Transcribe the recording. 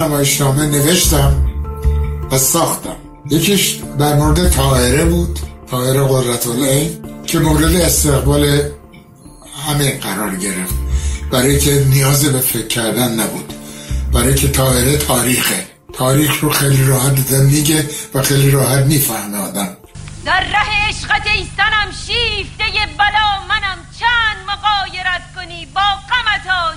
نمایشنامه نوشتم و ساختم. یکیش در مورد طاهره بود، طاهره قرةالعین، که مورد استقبال همه قرار گرفت، برای که نیاز به فکر کردن نبود، برای که طاهره تاریخ رو خیلی راحت میگه و خیلی راحت میفهمه آدم. در ره عشقت ایستنم شیفته بلا منم، چند مغایرت کنی با غمت